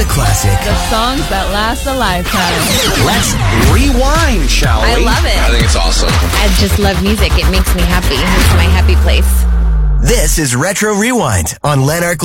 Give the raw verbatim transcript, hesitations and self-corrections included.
the classic. The songs that last a lifetime. Let's rewind, shall I we? love it. I think it's awesome. I just love music. It makes me happy. It's my happy place. This is Retro Rewind on Lanark